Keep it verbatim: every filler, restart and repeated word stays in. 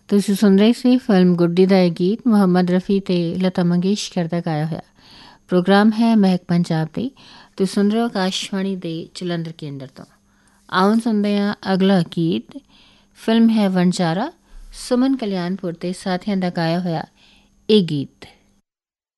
ਤੁਸੀਂ ਸੁਣ ਰਹੇ ਸੀ ਫਿਲਮ ਗੁੱਡੀ ਦਾ ਇਹ ਗੀਤ ਮੁਹੰਮਦ ਰਫੀ ਅਤੇ ਲਤਾ ਮੰਗੇਸ਼ਕਰ ਦਾ ਗਾਇਆ ਹੋਇਆ। ਪ੍ਰੋਗਰਾਮ ਹੈ ਮਹਿਕ ਪੰਜਾਬ ਦੇ। ਤੁਸੀਂ ਸੁਣ ਰਹੇ ਹੋ ਆਕਾਸ਼ਵਾਣੀ ਦੇ ਜਲੰਧਰ ਕੇਂਦਰ ਤੋਂ। ਆਉਣ ਸੁਣਦੇ ਹਾਂ ਅਗਲਾ ਗੀਤ। ਫਿਲਮ ਹੈ ਵਣਜਾਰਾ, ਸੁਮਨ ਕਲਿਆਣਪੁਰ ਦੇ ਸਾਥੀਆਂ ਦਾ ਗਾਇਆ ਹੋਇਆ ਇਹ ਗੀਤ।